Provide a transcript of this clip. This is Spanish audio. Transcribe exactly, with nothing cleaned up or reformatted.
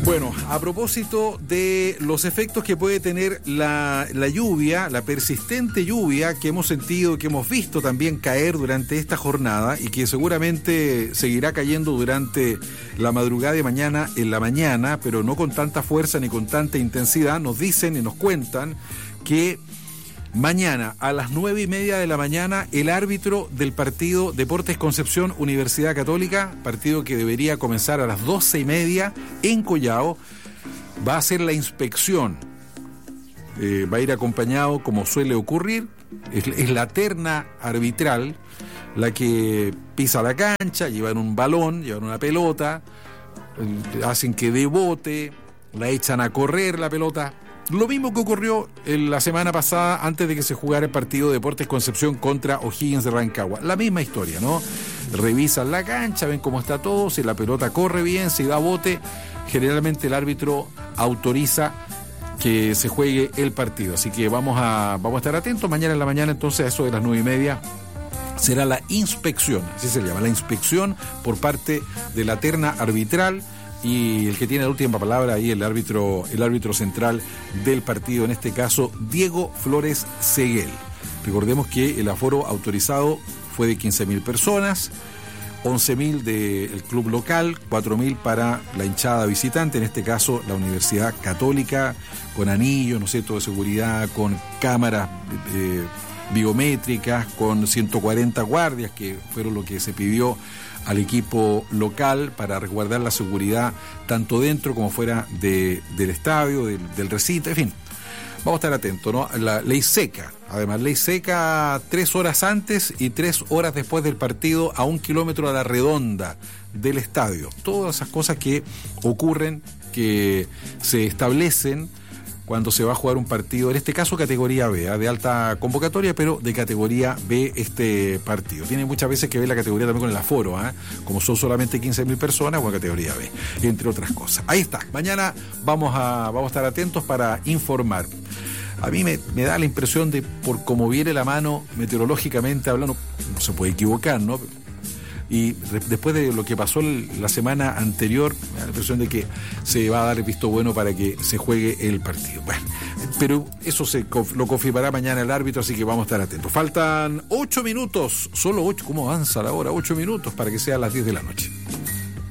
Bueno, a propósito de los efectos que puede tener la, la lluvia, la persistente lluvia que hemos sentido, que hemos visto también caer durante esta jornada y que seguramente seguirá cayendo durante la madrugada de mañana en la mañana, pero no con tanta fuerza ni con tanta intensidad, nos dicen y nos cuentan que mañana a las nueve y media de la mañana el árbitro del partido Deportes Concepción Universidad Católica, partido que debería comenzar a las doce y media en Collao, va a hacer la inspección. Eh, va a ir acompañado, como suele ocurrir, es, es la terna arbitral la que pisa la cancha, llevan un balón, llevan una pelota, eh, hacen que dé bote, la echan a correr la pelota. Lo mismo que ocurrió en la semana pasada antes de que se jugara el partido de Deportes Concepción contra O'Higgins de Rancagua. La misma historia, ¿no? Revisan la cancha, ven cómo está todo, si la pelota corre bien, si da bote, generalmente el árbitro autoriza que se juegue el partido. Así que vamos a, vamos a estar atentos. Mañana en la mañana, entonces, a eso de las nueve y media, será la inspección, así se llama, la inspección por parte de la terna arbitral. Y el que tiene la última palabra ahí, el árbitro, el árbitro central del partido, en este caso, Diego Flores Seguel. Recordemos que el aforo autorizado fue de quince mil personas, once mil del club local, cuatro mil para la hinchada visitante, en este caso la Universidad Católica, con anillos, ¿no es cierto?, de seguridad, con cámaras eh, biométricas, con ciento cuarenta guardias, que fueron lo que se pidió al equipo local para resguardar la seguridad tanto dentro como fuera de, del estadio, del, del recinto, en fin. Vamos a estar atentos, ¿no? La ley seca, además, ley seca tres horas antes y tres horas después del partido a un kilómetro a la redonda del estadio. Todas esas cosas que ocurren, que se establecen cuando se va a jugar un partido, en este caso categoría B, ¿eh? de alta convocatoria, pero de categoría B este partido. Tiene muchas veces que ver la categoría también con el aforo, ¿eh? como son solamente quince mil personas, o categoría B, entre otras cosas. Ahí está, mañana vamos a, vamos a estar atentos para informar. A mí me, me da la impresión de, por cómo viene la mano meteorológicamente hablando, no se puede equivocar, ¿no? Y después de lo que pasó la semana anterior, me da la impresión de que se va a dar el visto bueno para que se juegue el partido. Bueno, pero eso se lo confirmará mañana el árbitro, así que vamos a estar atentos. Faltan ocho minutos, solo ocho, ¿cómo avanza la hora? Ocho minutos para que sea a las diez de la noche.